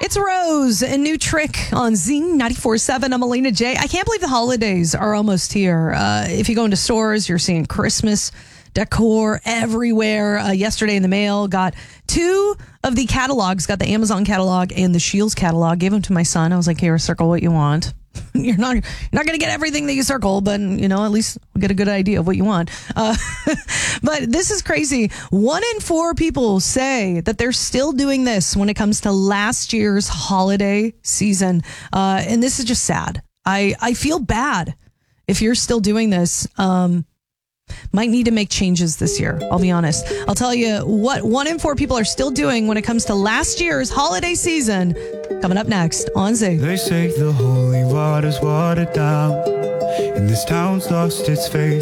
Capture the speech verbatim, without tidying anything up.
It's Rose, a new trick on Z ninety-four point seven. I'm Alina J. I can't believe the holidays are almost here. Uh, if you go into stores, you're seeing Christmas decor everywhere. Uh, yesterday in the mail, got two of the catalogs, got the Amazon catalog and the Scheels catalog. Gave them to my son. I was like, here, circle what you want. You're not you're not going to get everything that you circle, but, you know, at least we'll get a good idea of what you want. Uh, but this is crazy. One in four people say that they're still doing this when it comes to last year's holiday season. Uh, and this is just sad. I, I feel bad if you're still doing this. Um, might need to make changes this year. I'll be honest. I'll tell you what one in four people are still doing when it comes to last year's holiday season. Coming up next on Z. They say the holy water's watered down, and this town's lost its faith.